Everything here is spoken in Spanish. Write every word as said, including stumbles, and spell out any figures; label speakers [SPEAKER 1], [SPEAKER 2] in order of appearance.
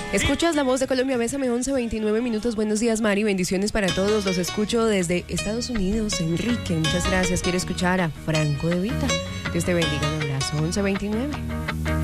[SPEAKER 1] Escuchas La Voz de Colombia, Bésame, once veintinueve minutos. Buenos días, Mari, bendiciones para todos. Los escucho desde Estados Unidos, Enrique, muchas gracias. Quiero escuchar a Franco De Vita. Dios te bendiga, un abrazo, once veintinueve.